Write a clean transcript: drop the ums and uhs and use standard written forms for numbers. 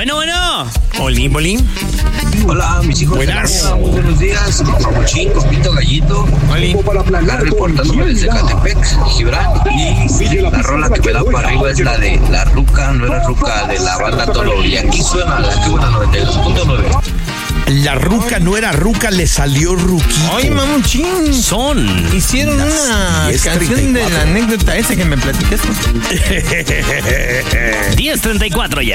Bueno. Bolín. Hola, mis hijos. Buenas. Muy buenos días. Papuchín, Copito, Gallito. Acá reportándome desde Catepec, Gibran. Y la rola que me da para arriba es la de La Ruca, no era Ruca, de la banda Tolo. Y aquí suena la que buena 92.9. La ruca no era ruca, le salió ruquito. Ay, mamuchín. Hicieron una canción de la anécdota esa que me platicaste. 10:34 ya.